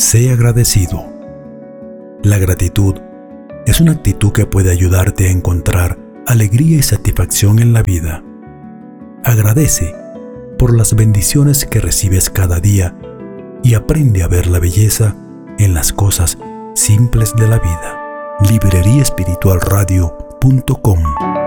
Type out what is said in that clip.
Sé agradecido. La gratitud es una actitud que puede ayudarte a encontrar alegría y satisfacción en la vida. Agradece por las bendiciones que recibes cada día y aprende a ver la belleza en las cosas simples de la vida. Libreriaespiritualradio.com